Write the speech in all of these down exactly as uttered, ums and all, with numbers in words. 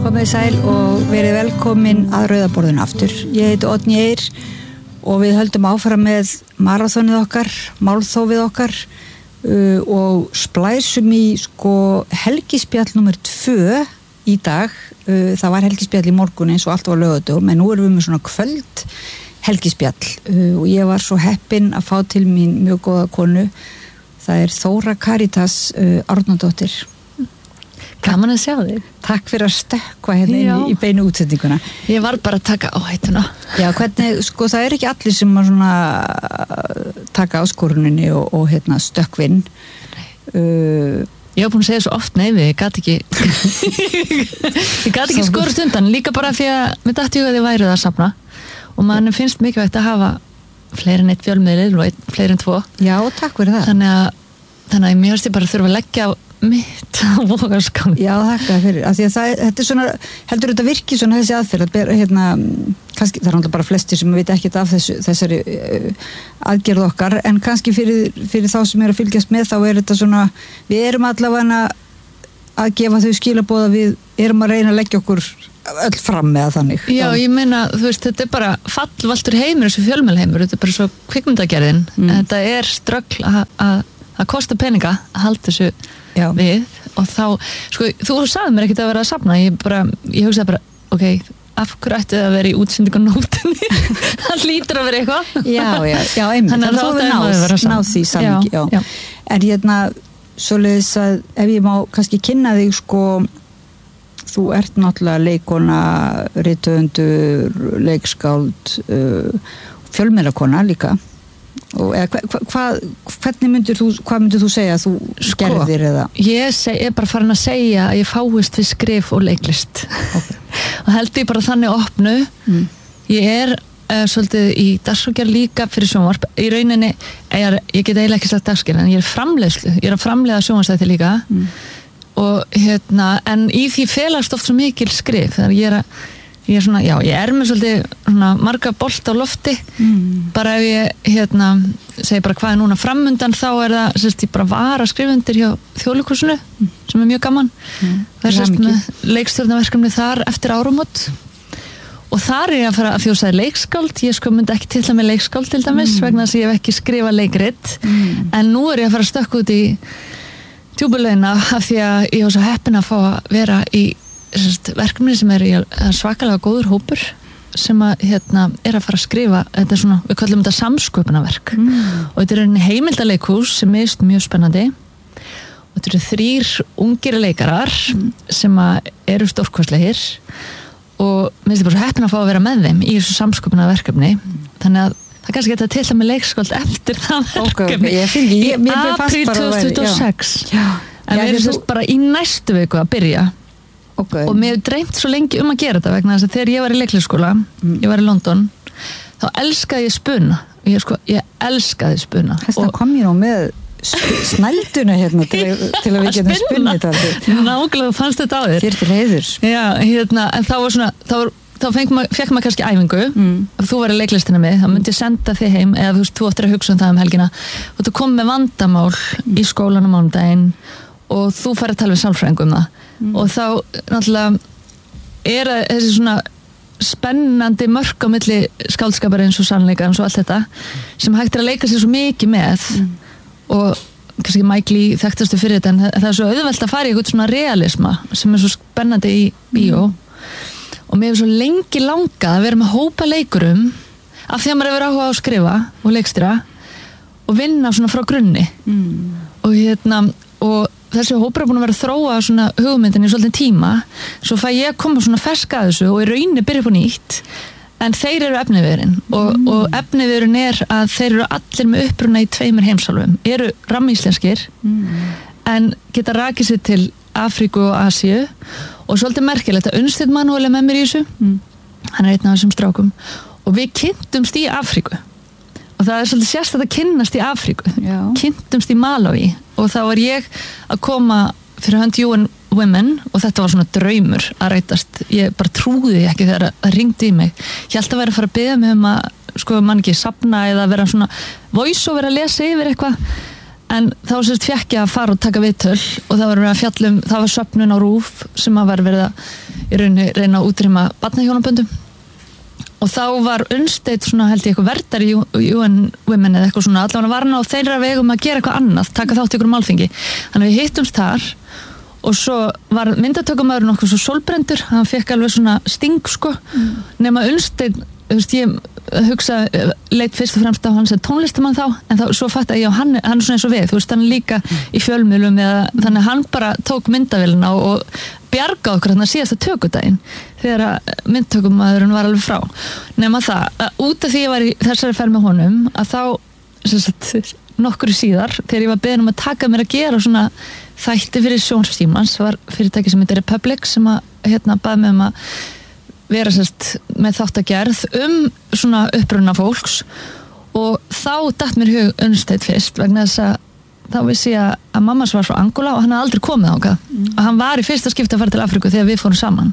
Komið sæl og verið velkomin að Rauðaborðinu aftur. Ég heiti Oddný Eir og við höldum áfram með maraþonið okkar, málþófið okkar uh, og splæsum í sko helgispjall númer tvö í dag. Uh, það var helgispjall í morgun eins og allt var laugardögum, en nú erum við með svona kvöld helgispjall uh, og ég var svo heppin að fá til mín mjög góða konu. Það er Þóra Karítas uh, Árnadóttir. Gaman að sjá þig. Takk fyrir að stökkva hérna inn í, í beinu útsendinguna. Ég var bara að taka áhættuna. Já, hvernig, sko, það er ekki allir sem að svona taka áskoruninni og, og hérna stökkvinn. Uh, ég hef búin að segja svo oft nei við, ég gat ekki ég gat ekki skorust undan, líka bara því að mér dætti að þið værið að safna og mann finnst mikilvægt að hafa fleiri en eitt fjölmiðil og eitt, fleiri en tvo. Já, takk fyrir það. Þannig að, þannig að mér finnst ég bara þurfa að leggja á mitt á vogarskáni. Já, þakka fyrir. Af því að það, þetta er svona, heldur þetta virki svona þessi aðferð að bera, hérna, kannski, það er náttúrulega bara flestir sem veit ekkert af þessu, þessari uh, aðgerð okkar, en kannski fyrir, fyrir þá sem er að fylgjast með, þá er þetta svona, við erum allavega að gefa þau skilaboð að við erum að reyna að leggja okkur öll fram með þannig. Já, ég meina, þú veist, þetta er bara fallvaltur heimur, þessu fjölmiðlaheimur, þetta er bara svo kvikmyndagerðin, mm. þetta er ströggl að, að, að kosta peninga að halda þessu Já. Við og þá, sko, þú sagði mér ekkert að vera að safna, ég bara, ég hugsaði bara, ok, af hverju ætti það að vera í útsendingunótinni? Það lítur að vera eitthvað. Já, já, já, einmitt. Þannig að þú náð, náð því samhengi, já, já. já. En hérna, svoleiðis að ef ég má kannski kynna þig, sko, þú ert náttúrulega leikona, rithöfundur, leikskáld, uh, fjölmiðlakona líka. Og eða, hva, hva, hvernig myndir þú, hvað myndir þú segja að þú sko, gerðir eða? Ég seg, er bara farin að segja að ég fáist við skrif og leiklist okay. og held ég bara þannig opnu mm. ég er uh, svolítið í dagskrárgerð líka fyrir sjónvarp í rauninni, ég, ég get eiginlega ekki sagt dagskrárgerð en ég er framleiðslu, ég er að framleiða sjónvarpsþætti líka mm. og hérna, en í því felast oft svo mikil skrif, þegar ég er að Ég er svona, já, ég er með svolítið svona marga bolt á lofti mm. bara ef ég, hérna, segi bara hvað er núna framundan þá er það, sérst, ég bara var að skrifa undir hjá Þjóðleikhúsinu mm. sem er mjög gaman mm. það er sérst með leikstjórnarverkefni þar eftir áramót og þar er ég að fara að fjósaði leikskáld ég sko myndi ekki titla mig leikskáld til dæmis mm. vegna þess að ég hef ekki skrifað leikrit mm. en nú er ég að fara að stökka út í djúpulaugina af því að ég var svo heppin að fá að vera í verkefni sem er svakalega góður hópur sem að, hérna, er að fara að skrifa þetta er svona, við kallum þetta samsköpunarverk mm. og þetta er einn heimildaleikhús sem er mjög spennandi og þetta eru þrýr ungir leikarar mm. sem að eru stórkostlegir og mér finnst ég bara svo heppin að fá að vera með þeim í þessu samsköpunarverkefni mm. þannig að það kannski geta til að með leikskáld eftir það verkefni okay, okay. í apríl tvö þúsund tuttugu og sex já. Já. en já, við erum sérst bara í næstu viku að byrja Okay. og mér hef dreymt svo lengi um að gera þetta vegna þess að þegar ég var í leiklisskóla mm. ég var í London þá elskaði ég spuna og ég, sko, ég elskaði spuna þess að kom ég nú með snælduna hérna til, til að við getum spunnið þetta nákvæmlega fannst þetta á þér þér til heiðurs já, hérna, en þá var svona þá, var, þá fekk maður mað kannski æfingu mm. ef þú var í leiklistina með þá myndi ég senda þig heim eða þú veist, þú ættir að hugsa um það um helgina og þú kom með vandamál mm. í skólanum mánudaginn og þú fær að tala við sálfræðingu um það mm. og þá náttúrulega er þessi svona spennandi mörk á milli skáldskapar eins og sannleika eins og allt þetta sem hægt er að leika sér svo mikið með mm. og kannski Mike Lee þekktastu fyrir þetta en það er svo auðvelt að fara í eitthvað svona realisma sem er svo spennandi í bíó mm. og mér hefur svo lengi langað að vera með hópa leikurum af því að maður hefur áhuga á að skrifa og leikstýra og vinna svona frá grunni mm. og hérna og þessi hópur er búin að vera að þróa svona hugmyndin í svolítið tíma svo fæ ég að koma svona ferska að þessu og í rauninni byrja på nýtt en þeir eru efniviðurinn og, mm. og efniviðurinn er að þeir eru allir með uppruna í tveimur heimsálfum eru rammíslenskir mm. en geta rakið sér til Afríku og Asíu og svolítið merkilegt að Unnsteinn Manuel er með mér í þessu mm. hann er einn af þessum strákum og við kynntumst í Afríku og það er svolítið sérstætt að kynnast í Afríku Já. Kynntumst í Malawi og þá var ég að koma fyrir hönd U N Women og þetta var svona draumur að rætast ég bara trúði ekki þegar það ringdi í mig ég held að vera að fara að biðja mig um að sko mann ekki safna eða vera svona voice over að lesa yfir eitthvað en þá sérst fekk ég að fara og taka viðtöl og það var verið að fjalla um, það var söfnun á RÚV sem að var verið að í rauninni reyna að útrýma barnahjónaböndum og þá var Unnsteinn svona held ég eitthvað verðar í U N Women eða eitthvað svona allavega var hann á þeirra vegum að gera eitthvað annað, taka þátt ykkur málþingi. Þannig að við hittumst þar og svo var myndatökumæður nokkuð svo sólbrendur, hann fekk alveg svona sting sko, mm. nema Unnsteinn, þú veist ég hugsa, leit fyrst og fremst á hann sem tónlistamann þá, en þá svo fatt að ég og hann, hann er svona eins og við, þú veist hann er líka í fjölmiðlum eða þannig að hann bara tók myndavélina og, og bjargaði okkur hann að síðasta tökudaginn þegar að myndtökumæðurinn var alveg frá. Nema það, að út af því ég var í þessari ferð með honum, að þá sem sagt, nokkru síðar, þegar ég var beðin um að taka mér að gera svona þætti fyrir sjónvarpstímans, var fyrirtæki sem heitir Republic sem að hérna baði mig um að vera sérst með þáttagerð um svona uppruna fólks og þá datt mér í hug Unnsteinn fyrst vegna þess að þá vissi ég að mammas var frá Angola og hann hafði aldrei komið þangað mm. og hann var í fyrsta skipti að fara til Afríku þegar við fórum saman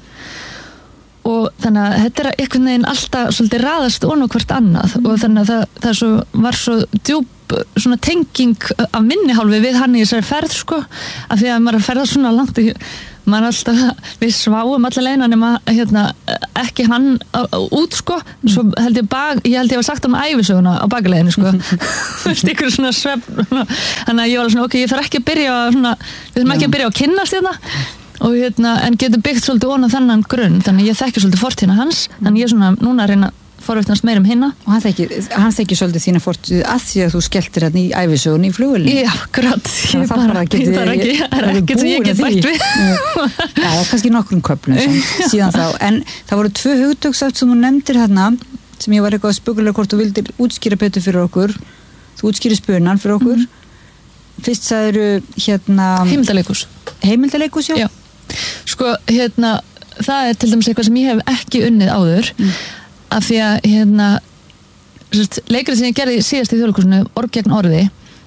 og þannig að þetta er einhvern veginn alltaf svolítið raðast ón og hvert annað mm. og þannig að það, það svo, var svo djúp svona tenging af minni hálfi við hann í þessari ferð sko af því að maður að ferða svona langt í maður alltaf, við sváum alla leiðina nema hérna, ekki hann á, á, út sko, svo held ég bag, ég held ég var sagt um ævisöguna á bakaleiðinu sko þú veist, ykkur svona svefn þannig að ég var svona, ok, ég þarf ekki að byrja svona, við þurfum ekki að byrja að kynnast hérna og hérna, en getur byggt svolítið ón á þennan grunn, þannig ég þekki svolítið fortíðina hans, þannig ég er svona núna að reyna forvittnast meir um hinna. Og hann þekki, hann þekki svolítið þína fortíð að því að þú skelltir hérna í ævisögunni í flugvélni. Já, grátt. Ég það bara geti, það er ekki, það er ekkert sem ég get bætt við. Já, það er kannski nokkrum köflum síðan þá. En það voru tvö hugtöksátt sem þú nefndir hérna, sem ég var eitthvað að spökulega hvort þú vildir útskýra betur fyrir okkur. Þú útskýri spunan fyrir okkur. Mm. Fyrst sagðiru hérna... Heimildaleikhús. Heimildaleikhús, já. Já. Sko, hérna, það er til dæmis eitthvað sem ég hef ekki unnið áður. Mm. Af því að hérna leikrið sem ég gerði síðast í Þjóðleikhúsinu orð gegn orði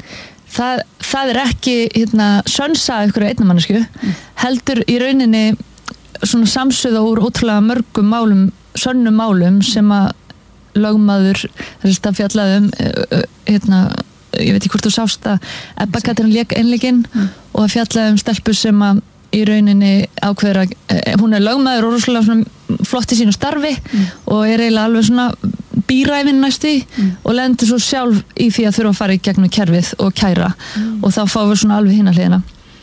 það, það er ekki hérna sönsa ykkur einnamannesku mm. heldur í rauninni svona samsuða úr ótrúlega mörgum málum, sönnum málum sem að lögmaður þess að fjallaðum hérna, ég veit ekki hvort þú sást að Ebba Katrín lék einleikinn mm. og að fjallaðum stelpu sem að í rauninni ákveður að hún er lögmaður og rosalega svona flott í sínu starfi mm. og er eiginlega alveg svona bíræfin næstu mm. og lendur svo sjálf í því að þurfa að fara í gegnum kerfið og kæra mm. og þá fáum við svona alveg hina hliðina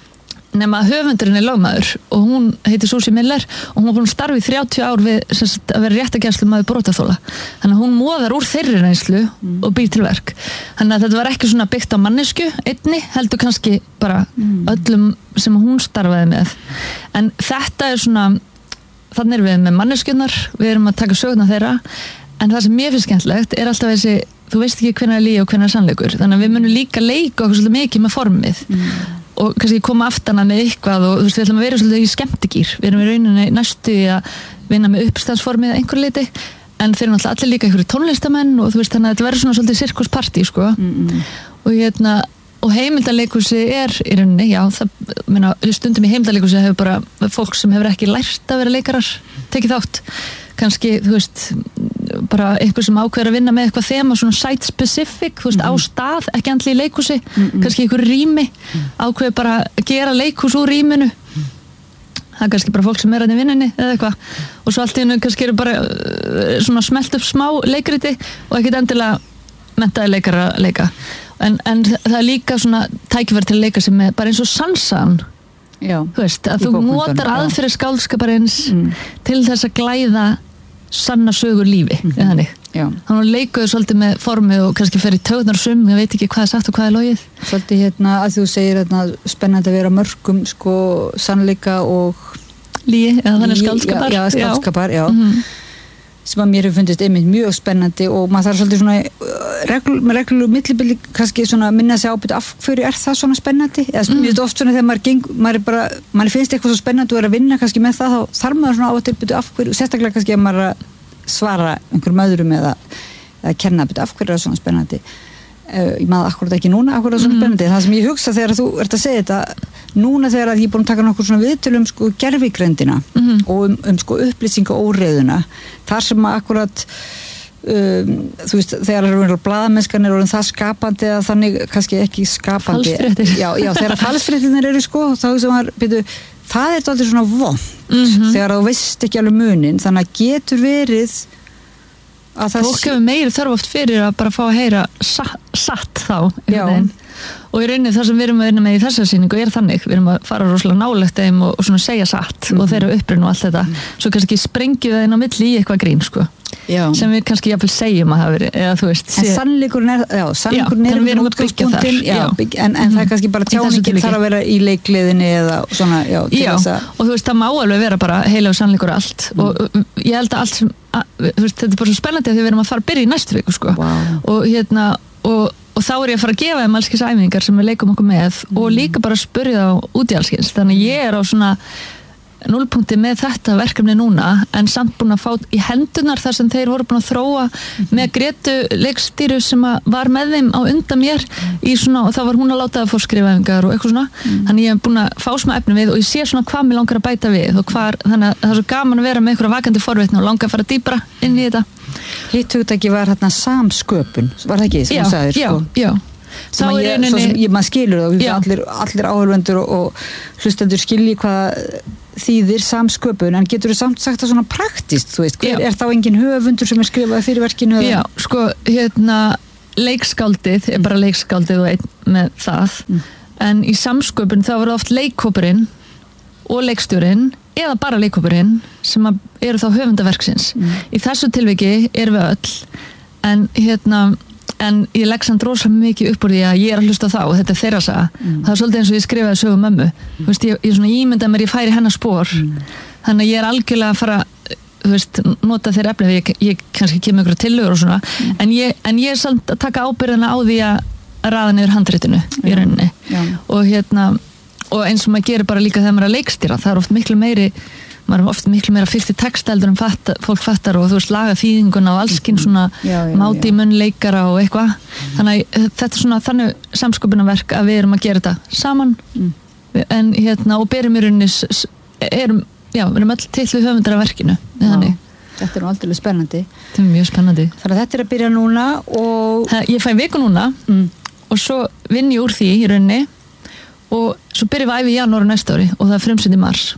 nema höfundurinn er lögmaður og hún heitir Susie Miller og hún var búin að starfa í þrjátíu ár við sagt, að vera réttargæslumaður brotaþola þannig að hún móðar úr þeirri reynslu mm. og býr til verk þannig að þetta var ekki svona byggt á mannesku einni heldur kannski bara mm. öllum sem hún starfaði með en þetta er svona þannig erum við með manneskjurnar við erum að taka söguna þeirra en það sem mér finnst skemmtilegt er alltaf þessi þú veist ekki hvenær er lygi og hvenær er sannleikur þannig að við munum líka leika okkur svolítið mikið með formið mm. og kannski koma aftana með eitthvað og þú veist við ætlum að vera svolítið í skemmtigýr við erum í rauninni næstu að vinna með uppstandsformið að einhver leiti en þeir eru náttúrulega allir líka einhverju tónlistamenn og þú veist þannig að þetta verður svona svolítið sirkuspartí sko mm. og hérna og heimildarleikhúsi er í rauninni já það meina stundum í heimildarleikhúsi hefur bara fólk sem hefur ekki lært að vera leikarar tekið þátt kannski þú veist bara einhver sem ákveður að vinna með eitthvað þema svona site specific, þú veist, mm. á stað ekki andli í leikhúsi, mm -mm. kannski einhver rými mm. ákveður bara að gera leikhús úr rýminu mm. það er kannski bara fólk sem er að í vinninni eða eitthvað og svo allt í hennu kannski eru bara uh, svona smelt upp smá leikriti og ekkert endilega menntaði leikara að leika en, en það er líka svona tækifæri til að leika sem er bara eins og sansan já, þú veist, að þú notar aðferði skáldskaparins mm. til þess að glæða sanna sögur lífi mm -hmm. eða þannig hann leikuðu svolítið með formi og kannski fer í tögnar sum, ég veit ekki hvað er sagt og hvað er logið svolítið hérna að þú segir hérna, spennandi að vera mörgum sko sannleika og lígi, eða þannig skáldskapar já, já, skáldskapar, já, já. Mm -hmm. sem að mér hefur fundist einmitt mjög spennandi og maður þarf svolítið svona regl, með reglulegu millibili kannski svona minna sig ábyrgð af hverju er það svona spennandi eða mm. mér finnst oft svona þegar maður, geng, maður er bara maður finnst eitthvað svo spennandi og er að vinna kannski með það þá þarf maður svona á að tilbyrja af hverju sérstaklega kannski að maður að svara einhverjum öðrum eða, eða kenna byrja af hverju er það svona spennandi uh, ég maður akkurat ekki núna af hverju er það svona mm. spennandi það sem ég hugsa þegar þú ert að segja þetta núna þegar að ég er búin að taka nokkur svona viðtölu um sko gervigreindina mm. og um, um sko upplýsingaóreiðuna þar sem að akkurat um, þú veist, þegar það eru blaðamennskan er orðin það skapandi eða þannig kannski ekki skapandi. Falsfréttir. Já, já, þegar falsfréttirnar eru sko, þá sem var, byrju, það er dálítið svona vont mm-hmm. þegar þú veist ekki alveg munin, þannig að getur verið að það... Fólk hefur meiri þörf oft fyrir að bara fá að heyra satt, satt þá, einhvern veginn. Og í rauninni það sem við erum að vinna með í þessar sýningu er þannig, við erum að fara rosalega nálægt þeim og, og svona segja satt mm. og þeirra upprinn og allt þetta, svo kannski sprengjum við inn á milli í eitthvað grín sko, já. Sem við kannski jafnvel segjum að hafa verið, eða þú veist. En sannleikurinn er, já, sannleikurinn er við erum að byggja þar, já, bygg, en, en mm. það er kannski bara tjáningin þarf að vera í leikliðinni eða svona, já. Já, að... og þú veist, það má alveg vera bara heilagur sannleikur allt mm. og ég held að allt sem, að, þú veist, þetta er bara svo spennandi að við erum að fara að byrja í næstu viku sko, wow. og hérna, og og þá er ég að fara að gefa þeim allskins æfingar sem við leikum okkur með mm. og líka bara að spyrja þá út í allskins, þannig að ég er á svona núllpunkti með þetta verkefni núna en samt búin að fá í hendunar þar sem þeir voru búin að þróa mm. með Gretu leikstýru sem var með þeim á undan mér í svona, og þá var hún að láta það að fá skrifæfingar og eitthvað svona, mm. þannig ég hef búin að fá smá efni við og ég sé svona hvað mér langar að bæta við og hvar, þannig að það er svo gaman að vera með einhverja vakandi forvitni og langar að fara dýpra inn í þetta. Hitt hugtaki var hérna samsköpun, var það ekki sem þú sagðir sko? Já, já. Sem að ég, svo sem ég, maður skilur það, allir, allir áhörvendur og, og hlustendur skilji hvað þýðir samsköpun, en getur þú samt sagt það svona praktist, þú veist, hver, er þá engin höfundur sem er skrifað fyrir verkinu? Já, sko, hérna, leikskáldið er bara leikskáldið og einn með það, mm. en í samsköpun þá var oft leikhópurinn og leikstjórinn eða bara leikhópurinn sem eru þá höfundaverksins. Mm. Í þessu tilviki erum við öll, en hérna en ég legg samt rosa mikið upp úr því að ég er að hlusta þá og þetta er þeirra saga. Mm. Það er svolítið eins og ég skrifaði sögu mömmu. Mm. Þú veist, ég, ég svona ímynda mér ég færi hennar spór. Mm. Þannig að ég er algjörlega að fara, þú veist, nota þeirra efni, ég, ég kannski kemur ykkur tillögur og svona, mm. en, ég, en ég er samt að taka ábyrðina á því að raða niður handritinu í rauninni. Já. Og hérna, og eins og maður gerir bara líka þegar maður er að leikstýra, það er oft miklu meiri maður er oft miklu meira fyrst í texteldur en fatt, fólk fattar og þú veist laga þýðinguna og allskinn svona já, já, máti munn leikara og eitthvað þannig að þetta er svona þannig samsköpunarverk að við erum að gera þetta saman mm. en hérna og berum í rauninni erum, já, við erum öll til við höfundar af verkinu þannig. Þetta er nú aldrei spennandi þetta er mjög spennandi þannig að þetta er að byrja núna og það, ég fæ viku núna mm. og svo vinn ég úr því í rauninni og svo byrjum við æfi í janúar næsta ári og það er frumsýnd í mars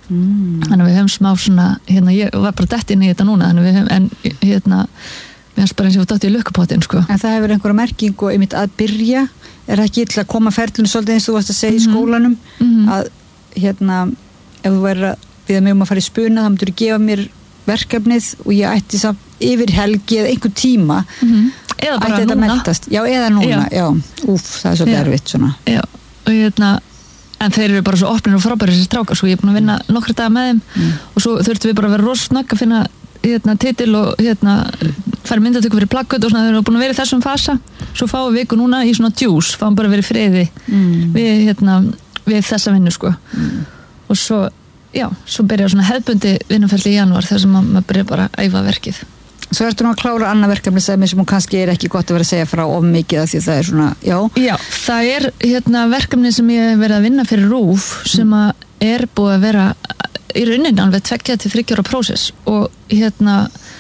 Mm. þannig að við höfum smá svona hérna, ég var bara dett inn í þetta núna við höfum, en hérna við höfum bara eins og við dætti í lukkupottin sko. En það hefur einhverja merkingu einmitt að byrja er það ekki til að koma ferlun svolítið eins og þú varst að segja mm-hmm. í skólanum mm-hmm. að hérna ef þú verður að við mögum að fara í spuna þá myndur þú gefa mér verkefnið og ég ætti samt yfir helgi eða einhver tíma mm-hmm. eða bara núna já eða núna, já, já. Úf, það er svo erfitt svona já, og hérna en þeir eru bara svo opnir og frábæri þessi strákar svo ég er búin að vinna nokkra daga með þeim mm. og svo þurftum við bara að vera rosa snögg að finna hérna, titil og hérna, færi myndatöku fyrir plakkut og svona þeir eru búin að vera í þessum fasa svo fáum við viku núna í svona djús fáum bara verið friði mm. við, hérna, við þessa vinnu sko mm. og svo, já, svo byrja svona hefðbundi vinnuferli í janúar þar sem maður byrja bara að æfa verkið Svo ertu nú að klára annað verkefni sem hún kannski er ekki gott að vera að segja frá of mikið af því það er svona, já. Já, það er hérna, verkefni sem ég hef verið að vinna fyrir RÚV sem að er búið að vera í rauninni alveg tveggja til þriggja ára prósess og hérna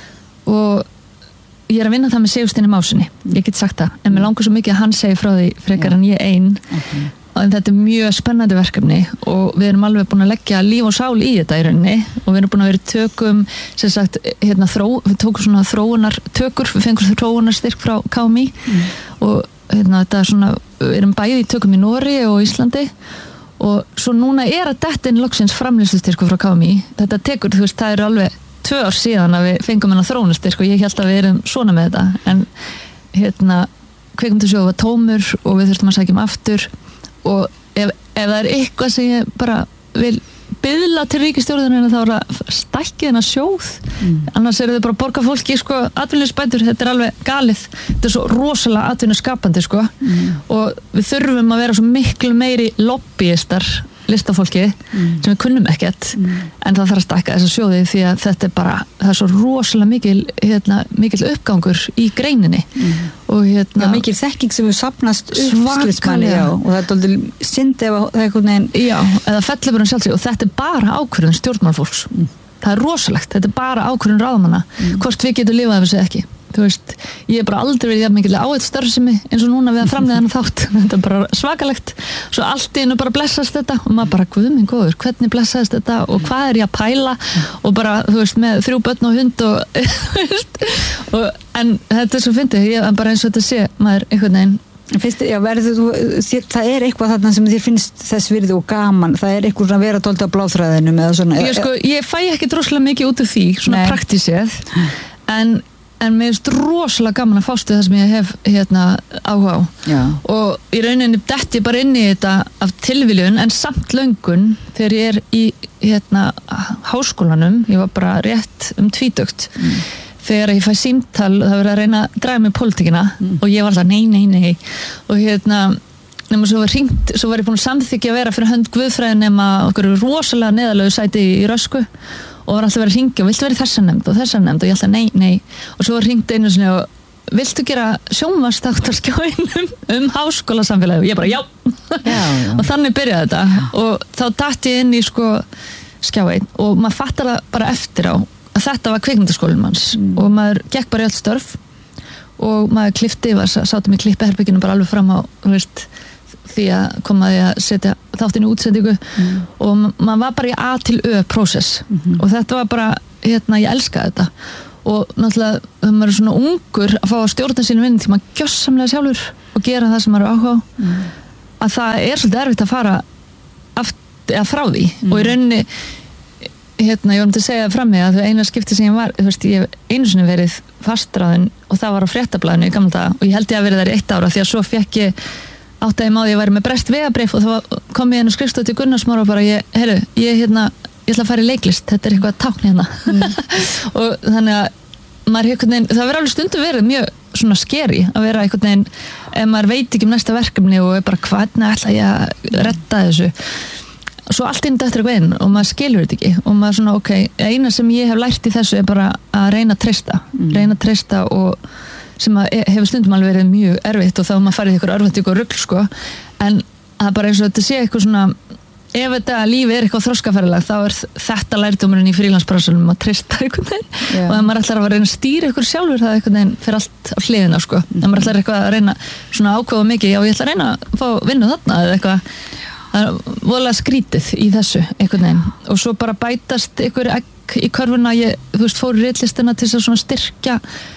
og ég er að vinna það með Sigursteini Másinni, ég get sagt það, en mér langar svo mikið að hann segi frá því frekar en ég ein okay. en þetta er mjög spennandi verkefni og við erum alveg búin að leggja líf og sál í þetta í rauninni og við erum búin að vera tökum sem sagt, hérna þró, við tókum svona þróunar tökur, við fengum þróunarstyrk frá K M I mm. og hérna þetta er svona, við erum bæði í tökum í Nóri og Íslandi og svo núna er að detta inn loksins framlýslustyrku frá K M I, þetta tekur, þú veist, það er alveg tvö ár síðan að við fengum hennar þróunarstyrk og ég held að við erum svona með þetta en hérna kvikmyndasjóður var tómur og við þurftum að sækja um aftur og ef, ef það er eitthvað sem ég bara vil biðla til ríkisstjórnina þá er að stækki þennan sjóð mm. annars eru þau bara að borga fólki sko, atvinnuleysbætur, þetta er alveg galið þetta er svo rosalega atvinnuskapandi sko. mm. og við þurfum að vera svo miklu meiri lobbyistar listafólki mm. sem við kunnum ekkert mm. en það þarf að stækka þessa sjóði því að þetta er bara, það er svo rosalega mikil hérna, mikil uppgangur í greininni mm. og hérna já, mikil þekking sem við sapnast svakalega og það er doldið synd ef það er einhvern veginn já, eða fellur bara um sjálfsig og þetta er bara ákvörðun stjórnmálafólks mm. það er rosalegt, þetta er bara ákvörðun ráðamanna mm. hvort við getum lifað af þessu ekki þú veist, ég er bara aldrei verið jafn mikil áhætt starfsemi eins og núna við að framleiða hann þátt þetta er bara svakalegt svo allt í einu bara blessast þetta og maður bara, guð minn góður, hvernig blessast þetta og hvað er ég að pæla og bara, þú veist, með þrjú börn og hund og, og en þetta er svo fyndið, ég er bara eins og þetta sé maður einhvern veginn Fyrst, já, verður þú, þér, það er eitthvað þarna sem þér finnst þess virði og gaman það er eitthvað að vera tólta á bláþræðinum eða svona ég, sko, ég fæ ekki droslega mikið út af því svona Nei. praktísið en, en mér finnst rosalega gaman að fástu það sem ég hef hérna áhuga á já. og í rauninni detti ég bara inn í þetta af tilviljun en samt löngun þegar ég er í hérna háskólanum, ég var bara rétt um tvítugt mm. þegar ég fæ símtal það verið að reyna að draga mig pólitíkina mm. og ég var alltaf nei, nei, nei og hérna, nema svo var hringt svo var ég búin að samþykja að vera fyrir hönd guðfræði nema okkur rosalega neðalegu sæti í Rösku og var alltaf verið að hringja og viltu vera í þessa nefnd og þessa nefnd og ég alltaf nei, nei og svo var hringt einu sinni og viltu gera sjónvarpsþátt á skjáinum um háskólasamfélagi og ég bara já, já, já. og þannig byrjaði þetta já. og þá datt ég inn í sko skjáin og maður fattar það bara eftir á að þetta var kvikmyndaskólinn manns mm. og maður gekk bara í öll störf og maður klippti, sátum í klippiherbygginu bara alveg fram á veist, því að komaði að setja þáttinn í útsendingu mm. og maður var bara í A til Ö prósess mm-hmm. og þetta var bara, hérna, ég elskaði þetta og náttúrulega þegar maður er svona ungur að fá að stjórna sínu vinnu því maður gjörsamlega sjálfur og gera það sem maður er áhuga á mm. að það er svolítið erfitt að fara aft, eða frá því mm. og í rauninni hérna, ég var um til að segja það fram mig að það eina skipti sem ég var, þú veist, ég hef einu sinni verið fastráðin og það var á fréttablaðinu í gamla daga og ég held ég að verið þar í eitt ára því að svo fekk ég áttaði máði ég væri með brest vegabréf og þá kom ég inn og skrifstóð til Gunnarsmára og bara, ég, heyrðu, ég hérna ég ætla að fara í leiklist, þetta er eitthvað tákn hérna mm. og þannig að maður einhvern veginn, það verður alveg stundum verið mjög svona skeri að vera einhvern veginn ef maður veit ekki um næsta verkefni og er bara hvernig ætla ég að redda þessu svo allt inn eftir eitthvað inn og maður skilur þetta ekki og maður svona ok, eina sem ég hef lært í þessu er bara að reyna að treysta mm. reyna að treysta og sem að hefur stundum alveg verið mjög erfitt og þá maður farið ykkur örvendík og rugl sko en það er bara eins og þetta sé eitthvað svona ef þetta lífi er eitthvað þroskaferðilag þá er þetta lærdómurinn í frílansbransanum að treysta einhvern veginn yeah. og ef maður ætlar að reyna að stýra ykkur sjálfur það einhvern veginn fyrir allt á hliðina sko mm. ef maður ætlar eitthvað að reyna svona ákveða mikið já ég ætla að reyna að fá vinnu þarna eða eitthvað það er voðalega skrítið í þessu einhvern veginn og svo bara bætast ykkur egg í körfuna ég, þú veist, fór í ritlistina til þess að svona styrkja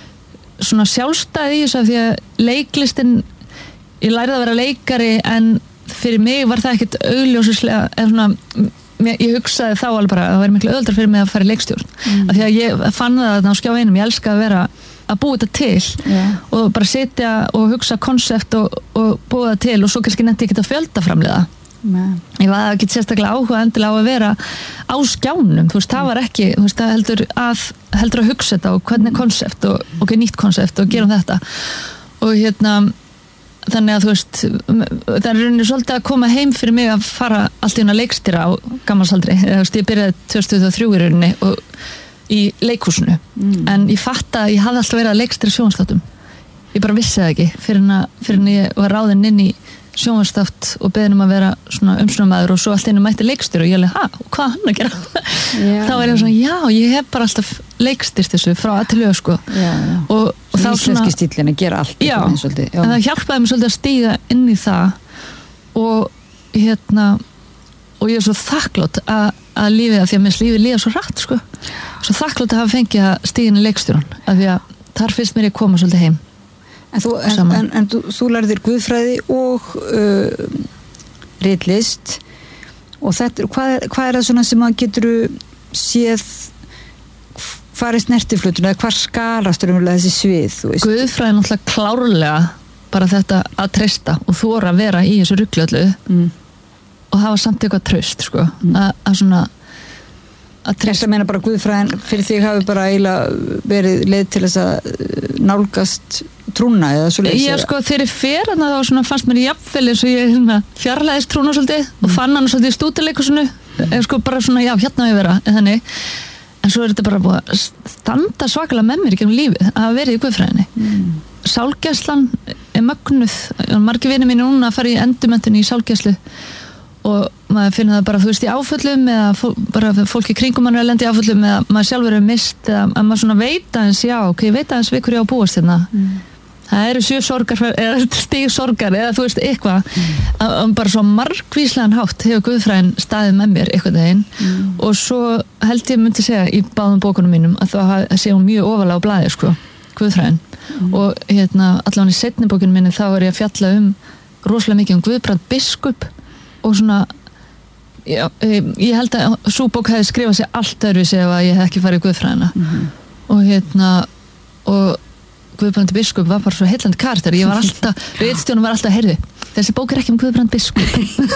svona sjálfstæði í þessu af því að leiklistin ég lærði að vera leikari en fyrir mig var það ekkert augljósislega eða svona, ég hugsaði þá alveg bara að það væri miklu auðvöldar fyrir mig að fara í leikstjórn mm. af því að ég fann það að á skjá einum ég elska að vera að búa þetta til yeah. og bara setja og hugsa konsept og, og búa það til og svo kannski nefndi ég ekki að fjöldaframlega Man. Ég var ekki sérstaklega áhuga endilega á að vera á skjánum, þú veist, það var ekki þú veist, það heldur að, heldur að hugsa þetta og hvernig konsept og, og nýtt konsept og gerum þetta og hérna þannig að þú veist það er rauninni svolítið að koma heim fyrir mig að fara allt í hún að leikstýra á gammalsaldri, þú veist, ég byrjaði tvö þúsund og þrjú í rauninni og í leikhúsinu, mm. en ég fatt að ég hafði alltaf verið að leikstýra sjónvarpsþáttum ég bara vissi það ekki fyrir en að, fyrir en ég var ráðin inn í sjónvarpsþátt og beðin um að vera svona umsjónarmaður og svo allt einu mætti leikstýra og ég alveg, ha, hvað hann að gera? Yeah. Þá var ég svona, já, ég hef bara alltaf leikstýrt þessu frá að til lög sko. Yeah, yeah. og, og þá svona íslenski stílinn að gera allt já, svolítið, já. En það hjálpaði mér svolítið að stíga inn í það og hérna og ég er svo þakklátt að, að lífið að því að minnst lífið líða svo rætt sko. Svo þakklátt að hafa fengið að stíga inn í leikstýran af því að þar finnst mér ég koma svolítið heim. En þú, en, en, en þú, þú lærðir guðfræði og uh, ritlist og þetta, hvað er, hvað er það svona sem að getur séð farið snertiflutuna eða hvað skarast umlega þessi svið? Guðfræði er náttúrulega klárlega bara þetta að treysta og þora að vera í þessu ruglöldu mm. og hafa samt eitthvað traust sko, mm. að, að svona Þess að meina bara guðfræðin fyrir þig hafi bara eiginlega verið leið til þess að nálgast trúna eða svo leiðis? Já sko þegar ég fer að þá svona fannst mér jafnvel eins og ég hérna, fjarlæðist trúna svolítið mm. og fann hann svolítið í stúdíuleikhúsinu eða sko bara svona já hérna á ég vera þannig. En svo er þetta bara búið að standa svakalega með mér í gegnum lífið að hafa verið í guðfræðinni. Mm. Sálgæslan er mögnuð, margir vinir mínir núna að fara í endurmenntun í sálgæslu og maður finnur það bara, þú veist, í áföllum eða fó, bara fólki kringum mann er að lenda í áföllum eða maður sjálfur er mist eða að maður svona veit aðeins, já, ok, ég veit aðeins við hverju á að búast hérna mm. það eru sjö sorgar eða stig sorgar eða þú veist, eitthvað mm. bara svo margvíslegan hátt hefur Guðfræðin staðið með mér eitthvað deginn mm. og svo held ég myndi segja í báðum bókunum mínum að það sé hún mjög ofalega á blaði, sko, Guðfræðin mm. og hérna, allavega í seinni bókunum minni þá er ég að fjalla um rosalega mikið um Guðbrand biskup og svona já, ég held að sú bók hefði skrifað sér allt öðruvísi ef að ég hef ekki farið í Guðfræðina mm-hmm. og hérna og Guðbrand biskup var bara svo heillandi karakter ég var alltaf, ritstjónum var alltaf heyrði þessi bók er ekki um Guðbrand biskup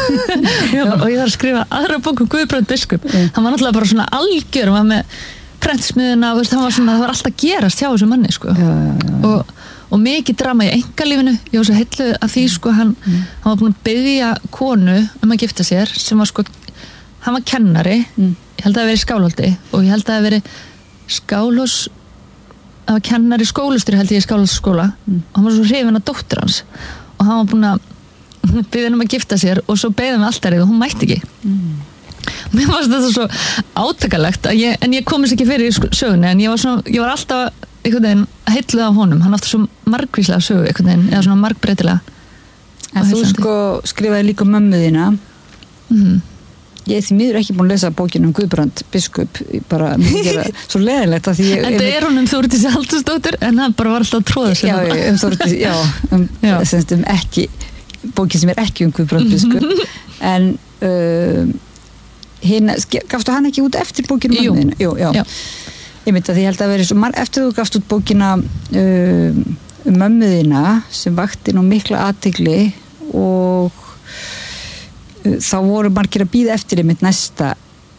og ég var að skrifa aðra bók um Guðbrand biskup mm. hann var náttúrulega bara svona algjör hann var með prentsmiðuna veist, hann var svona, það var alltaf gerast hjá þessu manni sko. já, já, já. Og, og mikið drama í einkalífinu ég var svo heilluð að því sko hann, mm. hann var búin að biðja konu um að gifta sér sem var sko hann var kennari, mm. ég held að það hafi verið Skálholti og ég held að það hafi verið Skálhos það var kennari skólastjóri held ég í Skálholtsskóla mm. og hann var svo hrifinn af dóttur hans og hann var búin að biðja hann um að gifta sér og svo beðið hann alltarið og hún mætti ekki mm. mér fannst þetta svo átakalegt ég, en ég komist ekki fyrir í sögunni en ég var, svona, ég var alltaf einhvern veginn heilluð af honum hann átti svo margvíslega sögu einhvern veginn eða svona margbreytilega en þú sko skrifaði líka mömmu þína mm. ég er því miður ekki búin að lesa bókinu um Guðbrand biskup bara mér gera svo leðilegt að því ég en það er hún um Þórdísi Halldórsdóttur en það bara var alltaf að tróða sér já, um Þórdísi, já, um, já. Semst, um ekki bókin sem er ekki um Guðbrand biskup en uh, hinn, gafstu hann ekki út eftir bókinu jú, jú, já. Já. Ég myndi að því ég held að veri svo eftir þú gafst út bókina um, um mömmu þína sem vakti nú mikla athygli og uh, þá voru margir að bíða eftir einmitt næsta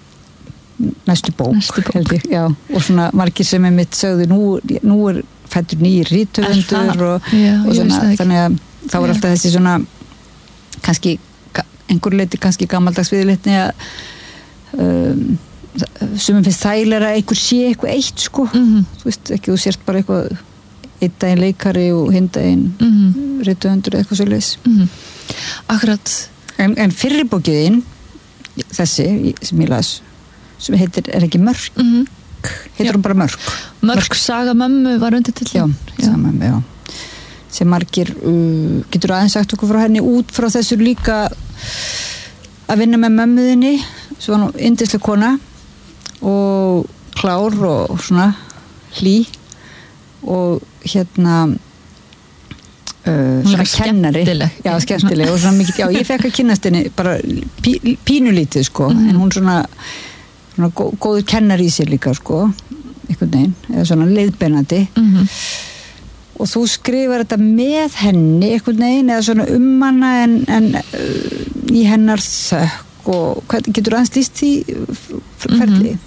næstu bók, næstu bók. Held ég, já, og svona margir sem einmitt sögðu nú, nú er fættur nýr rithöfundur og, já, og svona, þannig að þá var alltaf þessi svona kannski, einhver leiti kannski gamaldags viðleitni að um, sumum finnst þægilega að einhver sé eitthvað eitt sko mm-hmm. þú veist ekki, þú sért bara eitthvað einn daginn leikari og hinn daginn mm-hmm. rithöfundur eða eitthvað svoleiðis mm-hmm. Akkurat en, en fyrri bókiðin þessi sem ég las sem heitir, er ekki Mörk mm-hmm. heitir hún bara Mörk Mörk, Mörk saga mömmu var undir til já, saga mömmu, já sem margir, uh, getur aðeins sagt okkur frá henni út frá þessu líka að vinna með mömmuðinni svo var nú yndisleg kona og klár og svona hlý og hérna uh, svona kennari já, skemmtileg og svona mikið, já, ég fekk að kynnast henni bara pí, pínulítið sko mm-hmm. en hún svona, svona gó, góður kennari í sér líka sko einhvern veginn, eða svona leiðbeinandi mm-hmm. og þú skrifar þetta með henni einhvern veginn eða svona um hana en, en uh, í hennar þökk og hvað, getur aðeins lýst því ferli mm-hmm.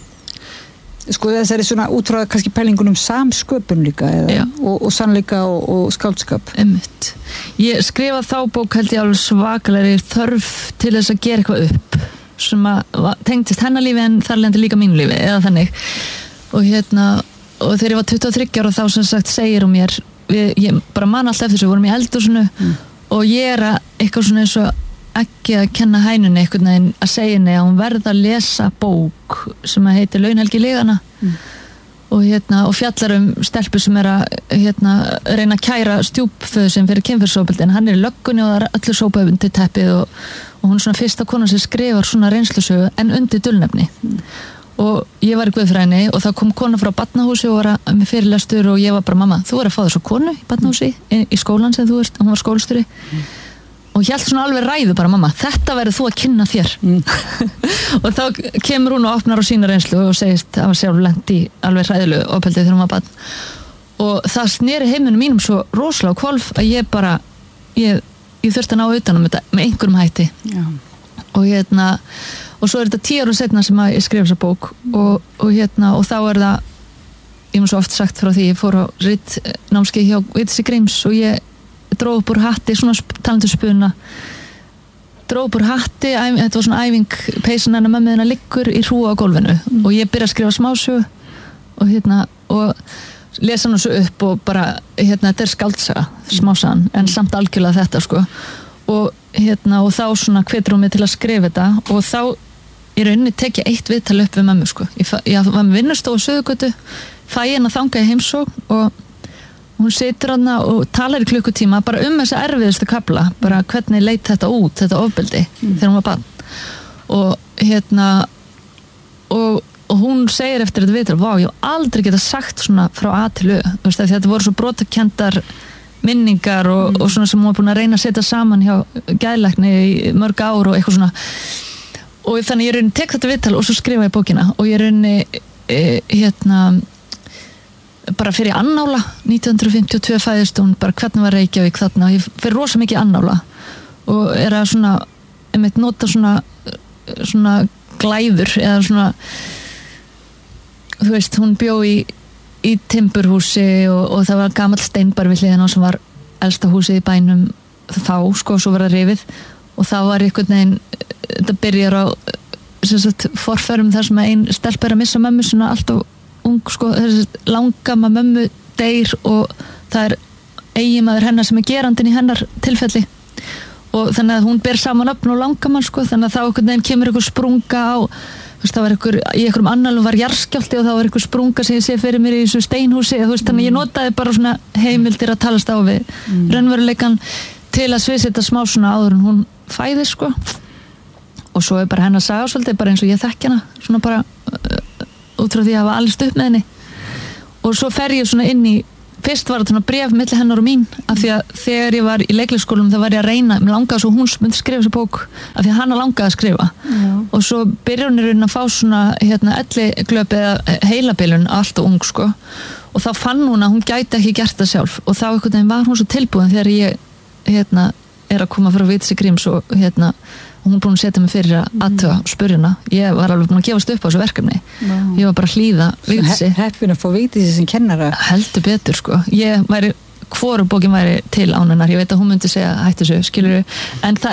sko þessari svona útfráða kannski pælingunum samsköpun líka eða, og, og sannleika og, og skáldskap Einmitt. Ég skrifa þá bók held ég alveg svakalegri þörf til þess að gera eitthvað upp sem að tengtist hennar lífi en þar lendi líka mínu lífi eða þannig og hérna og þegar ég var tuttugu og þriggja ára þá sem sagt segir hún mér við, ég bara man alltaf eftir þessu, vorum í eldhúsinu mm. og ég er að eitthvað svona eins og ekki að kenna hænunni einhvern veginn að segja henni að hún verða að lesa bók sem að heitir Launhelgi liðana mm. og, hérna, og fjallar um stelpu sem er að hérna, reyna að kæra stjúpföðu sem fyrir kynferðisofbeldi en hann er í löggunni og það er öllu sópað undir teppið og, og hún er svona fyrsta konan sem skrifar svona reynslusögu en undir dulnefni mm. og ég var í guðfræðinni og þá kom kona frá barnahúsi og var að, með fyrirlestur og ég var bara mamma, þú er að fá þessu konu í barnahúsi í, í skólan sem þú ert, hún var skólastjóri mm. og ég held svona alveg ræðu bara mamma þetta verður þú að kynna þér mm. og þá kemur hún og opnar á sína reynslu og segist að var sjálf lent í alveg hræðilegu ofbeldi þegar hún var barn og það sneri heiminum mínum svo rosalega hvolf að ég bara ég, ég þurfti að ná utan um þetta með einhverjum hætti Já. og hérna og svo er þetta tíu ára setna sem að ég skrif þessa bók og, og hérna og þá er það ég hef svo oft sagt frá því ég fór á ritt námskeið hjá Vigdísi Gríms og ég dróð upp úr hatti, svona talandu spuna dróð upp úr hatti æf, þetta var svona æfing, peysan hennar mömmu hennar liggur í hrúa á gólfinu mm. og ég byrja að skrifa smásögu og hérna og lesa hann svo upp og bara hérna, þetta er skáldsaga, smásagan en samt algjörlega þetta sko og hérna, og þá svona hvetur hún mig til að skrifa þetta og þá í rauninni tek ég eitt viðtal upp við mömmu sko. Ég, ég var með vinnustofu á Suðurgötu, fæ henni að þanga í heimsókn og hún situr hana og talar í klukkutíma bara um þessa erfiðustu kafla, bara hvernig leit þetta út, þetta ofbeldi mm. þegar hún var barn og hérna og, og hún segir eftir þetta viðtal, vá, ég hef aldrei getað sagt svona frá A til Ö, þú veist, þetta voru svo brotakendar minningar og, mm. og svona sem hún var búin að reyna að setja saman hjá geðlækni í mörg ár og eitthvað svona og þannig ég rauninni tek þetta viðtal og svo skrifa ég bókina og ég rauninni e, hérna bara fyrir annála nítján hundruð fimmtíu og tvö fæðist hún, bara hvernig var Reykjavík þarna og ég fyrir rosa mikið annála og er að svona einmitt nota svona svona glæður eða svona þú veist, hún bjó í í timburhúsi og, og það var gamall steinbar við hliðina sem var elsta húsið í bænum þá, sko, svo var það rifið og þá var einhvern veginn þetta byrjar á sem sagt, forfærum þar sem ein stelpa er að missa mömmu svona alltaf ung, sko, þessi langama mömmu deyr og það er eiginmaður hennar sem er gerandinn í hennar tilfelli og þannig að hún ber saman öfn og langamann, sko, þannig að þá einhvern veginn kemur einhver sprunga á, þú veist, það var einhver í einhverjum annálum var jarðskjálfti og það var einhver sprunga sem ég sé fyrir mér í þessu steinhúsi, þú veist, þannig að ég notaði bara svona heimildir að talast á við mm. raunveruleikan til að sviðsetta smá svona áður en hún fæði, sko og svo er bara hennar saga svolítið bara eins og ég þekki hana svona bara uh, út frá því að hafa alist upp með henni og svo fer ég svona inn í fyrst var þetta svona bréf milli hennar og mín af því að þegar ég var í leiklisskólum þá var ég að reyna, mér langaði svo hún myndi skrifa þessu bók af því að hana langaði að skrifa Já. Og svo byrjar hún í raunin að fá svona hérna elliglöp eða heilabilun allt og ung sko og þá fann hún að hún gæti ekki gert það sjálf og þá einhvern veginn var hún svo tilbúin þegar ég hérna er að koma frá Vigdísi Gríms og hérna og hún búin að setja mig fyrir að aðtöga og spurja hana. Ég var alveg búin að gefast upp á þessu verkefni. Wow. Ég var bara að hlýða Vigdísi. Heppin að fá Vigdísi sem kennara. Heldur betur, sko. Ég væri, hvoru bókin væri til án hennar. Ég veit að hún myndi segja hættu þessu, skilurðu. En það